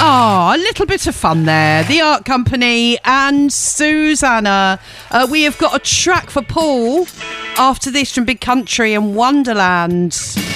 Oh, a little bit of fun there. The Art Company and Susanna. We have got a track for Paul after this from Big Country and Wonderland.